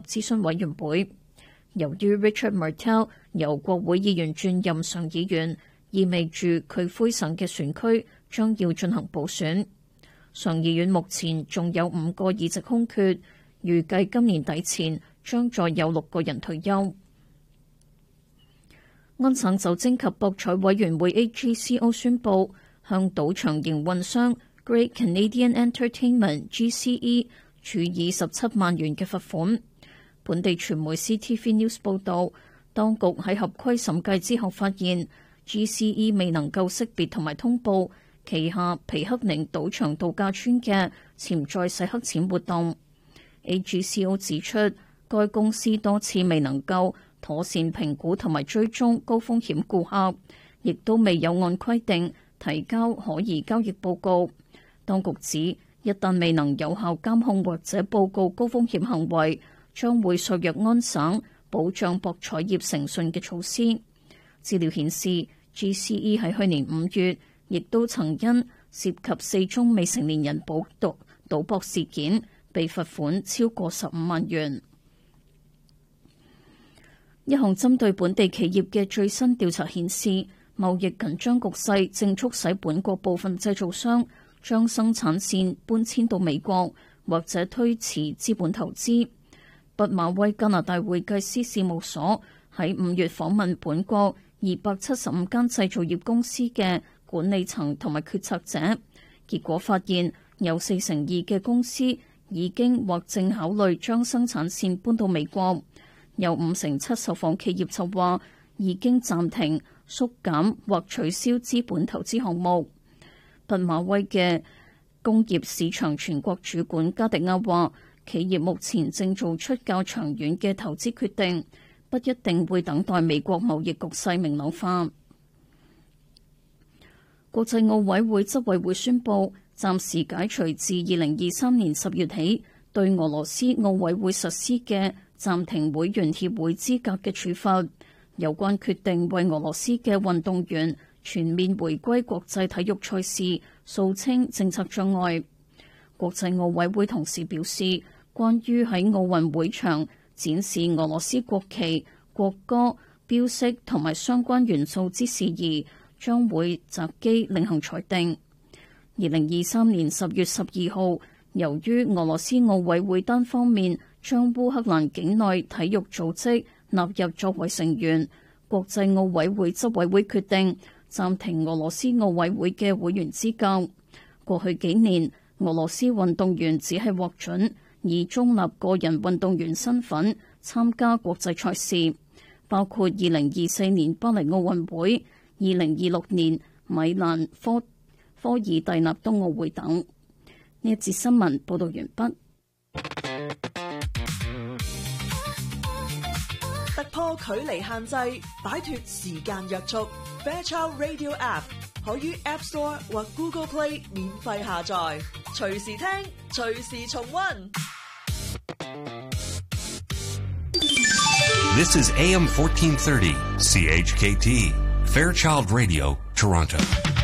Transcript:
諮詢委員會。由於 Richard Martel 由國會議員轉任上議院，意味住佢魁省嘅選區將要進行補選。上議院目前仲有5個議席空缺，預計今年底前將再有6個人退休。安省酒精及博彩委員會 AGCO 宣布向賭場營運商 Great Canadian Entertainment GCE 處以17萬元嘅罰款。本地傳媒 CTV News 報導，當局喺合規審計之後發現 GCE 未能夠識別同埋通報旗下皮克寧賭場度假村嘅潛在洗黑錢活動。AGCO 指出，該公司多次未能夠妥善評估同埋追蹤高風險顧客，亦都未有按規定提交可疑交易報告。當局指，一旦未能有效監控或者報告高風險行為，將會削弱安省保障博彩業誠信嘅措施。資料顯示 ，GCE 喺去年5月亦都曾因涉及4宗未成年人賭博事件，被罰款超過15萬元。一項針對本地企業嘅最新調查顯示，貿易緊張局勢正促使本國部分製造商將生產線搬遷到美國，或者推遲資本投資。畢馬威加拿大會計師事務所喺5月訪問本國275間製造業公司嘅管理層同埋決策者，結果發現有42%嘅公司已經或正考慮將生產線搬到美國，有57%受訪企業就話已經暫停、縮減或取消資本投資項目。畢馬威嘅工業市場全國主管加迪亞話，企業目前正做出較長遠嘅投資決定，不一定會等待美國貿易局勢明朗化。國際奧委會執委會宣布，暫時解除自2023年10月起對俄羅斯奧委會實施嘅暫停會員協會資格嘅處罰。有關決定為俄羅斯嘅運動員全面回歸國際體育賽事掃清政策障礙。國際奧委會同時表示，關於喺奧運會場展示俄羅斯國旗、國歌、標識同埋相關元素之事宜，將會擇機另行裁定。2023年10月12號，由於俄羅斯奧委會單方面將烏克蘭境內體育組織納入作為成員，國際奧委會執委會決定暫停俄羅斯奧委會嘅會員資格。過去幾年，俄羅斯運動員只係獲准以中立個人運動員身份參加國際賽事，包括2024年巴黎奧運會、2026年米蘭科爾蒂納冬奧會等。呢一節新聞報道完畢。 突破距離限制，擺脫時間約束。Fairchild Radio App 可於 App Store 或 Google Play 免費下載，隨時聽，隨時重溫。 This is AM 1430 CHKT Fairchild Radio, Toronto.